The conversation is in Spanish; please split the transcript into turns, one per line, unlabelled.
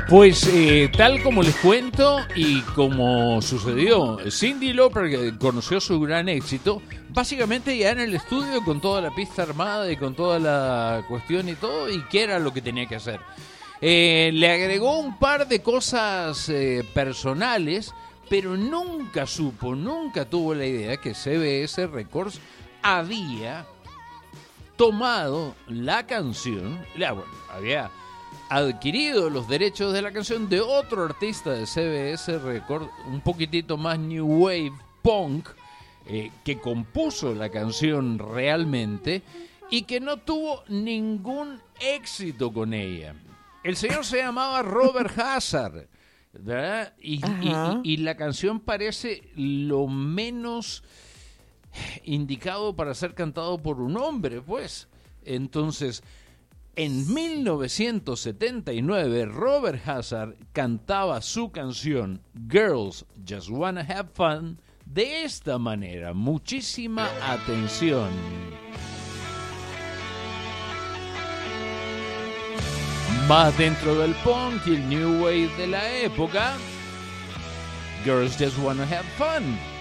Pues tal como les cuento y como sucedió, Cyndi Lauper conoció su gran éxito básicamente ya en el estudio con toda la pista armada y con toda la cuestión y todo, y qué era lo que tenía que hacer. Le agregó un par de cosas personales, pero nunca tuvo la idea que CBS Records había tomado la canción, había adquirido los derechos de la canción de otro artista de CBS Records, un poquitito más New Wave Punk, que compuso la canción realmente y que no tuvo ningún éxito con ella. El señor se llamaba Robert Hazard, ¿verdad? Y la canción parece lo menos indicado para ser cantado por un hombre, pues. Entonces, en 1979, Robert Hazard cantaba su canción Girls Just Wanna Have Fun de esta manera. Muchísima atención. Más dentro del punk y el new wave de la época, Girls Just Wanna Have Fun.